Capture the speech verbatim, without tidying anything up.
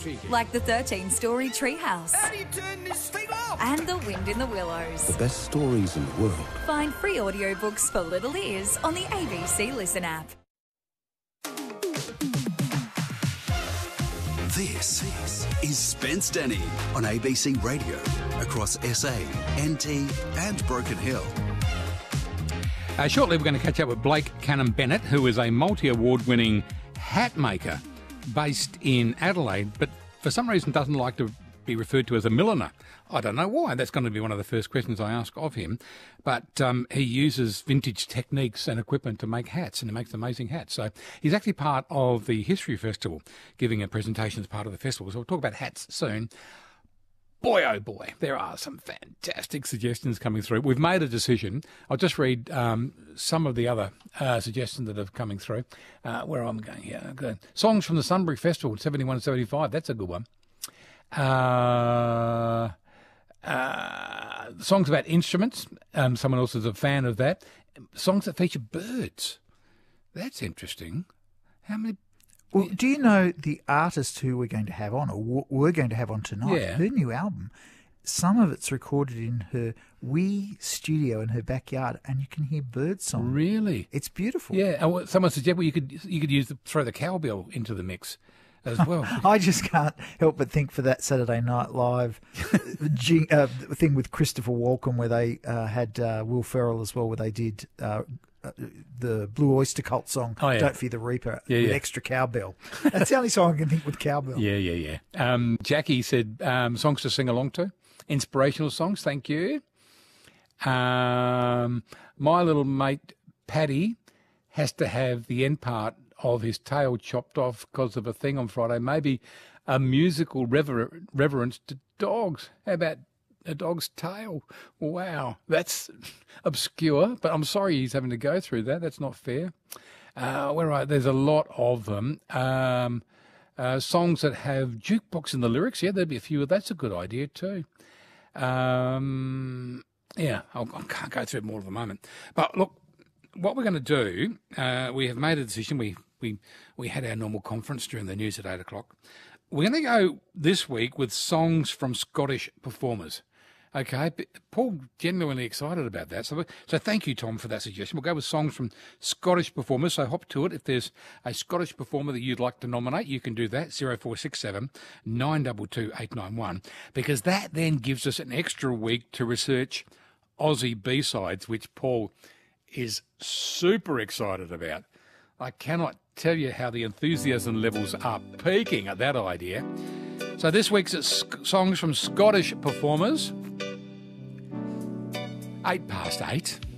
cheeky. Like the thirteen-storey treehouse. How do you turn this thing off? And the wind in the willows. The best stories in the world. Find free audiobooks for little ears on the A B C Listen app. This is Spence Denny on A B C Radio across S A, N T and Broken Hill. Uh, shortly, we're going to catch up with Blake Cannon-Bennett, who is a multi-award winning hat maker based in Adelaide, but for some reason doesn't like to be referred to as a milliner. I don't know why. That's going to be one of the first questions I ask of him. But um, he uses vintage techniques and equipment to make hats, and he makes amazing hats. So he's actually part of the History Festival, giving a presentation as part of the festival. So we'll talk about hats soon. Boy, oh boy, there are some fantastic suggestions coming through. We've made a decision. I'll just read um, some of the other uh, suggestions that are coming through. Uh, where am I going here? Okay. Songs from the Sunbury Festival, seventy-one and seventy-five. That's a good one. Uh, uh, songs about instruments. Um, someone else is a fan of that. Songs that feature birds. That's interesting. How many... Well, do you know the artist who we're going to have on, or w- we're going to have on tonight? Yeah. Her new album, some of it's recorded in her wee studio in her backyard, and you can hear bird song. Really? It's beautiful. Yeah. And what- someone suggested, well, you could you could use the, throw the cowbell into the mix as well. I just can't help but think for that Saturday Night Live jing, uh, thing with Christopher Walken, where they uh, had uh, Will Ferrell as well, where they did uh, uh, the Blue Oyster Cult song, Oh, yeah. Don't Fear the Reaper, Yeah, with yeah. extra cowbell. That's the only song I can think with cowbell. Yeah, yeah, yeah. Um, Jackie said um, songs to sing along to, inspirational songs. Thank you. Um, my little mate Paddy has to have the end part of his tail chopped off because of a thing on Friday. Maybe a musical rever- reverence to dogs. How about a dog's tail? Wow, that's obscure, but I'm sorry he's having to go through that. That's not fair. Uh, where are, there's a lot of them. Um, uh, songs that have jukebox in the lyrics. Yeah, there'd be a few of that's a good idea too. Um, yeah, I'll, I can't go through them all at the moment. But look, what we're going to do, uh, we have made a decision. We we we had our normal conference during the news at eight o'clock. We're going to go this week with songs from Scottish performers. Okay, but Paul genuinely excited about that. So, so thank you, Tom, for that suggestion. We'll go with songs from Scottish performers. So hop to it. If there's a Scottish performer that you'd like to nominate, you can do that. zero four six seven nine two two eight nine one, because that then gives us an extra week to research Aussie B-sides, which Paul is super excited about. I cannot tell you how the enthusiasm levels are peaking at that idea. So this week's it's songs from Scottish performers. Eight past eight.